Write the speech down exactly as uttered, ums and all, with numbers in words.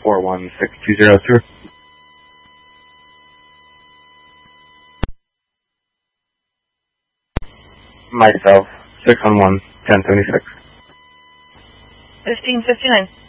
four one six two zero two. Myself, six one one ten seventy six. Fifteen fifty nine.